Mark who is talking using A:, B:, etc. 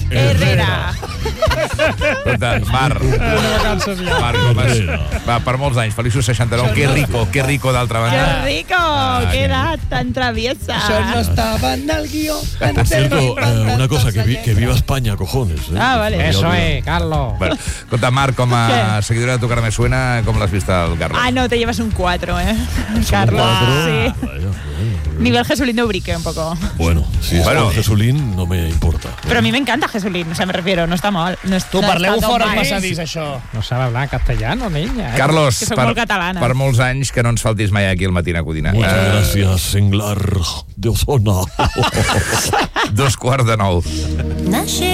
A: Herrera.
B: Escolta, Marc, va, per molts anys, feliços 69, que rico d'altra
A: ¡Qué
B: banda.
A: rico! ¡Qué edad tan traviesa!
C: Això no estava en el guió.
D: Por cierto, una cosa, que viva España, cojones.
A: Ah, vale.
E: Eso es, Carlos.
B: Bueno, escolta, Marc, com a seguidora de Tu cara me suena, com l'has vist al Carlos?
A: Ah, no, te llevas un 4, Carlos. Sí. Nivel Jesulín de Ubrique, un poco.
D: Bueno, si es
B: Bueno.
D: Jesulín, no me importa.
A: Pero a mí me encanta Jesulín, o sea, me refiero, no está mal. No
C: Tu,
A: no
C: parleu
A: está
C: fora
A: mal.
C: els passadís, això.
E: No sabe hablar castellano, niña.
B: Carlos,
A: Que soc molt catalana.
B: per molts anys que no ens faltis mai aquí al Matina Codina.
D: Muchas gracias, Senglar de Osona.
B: 2:15.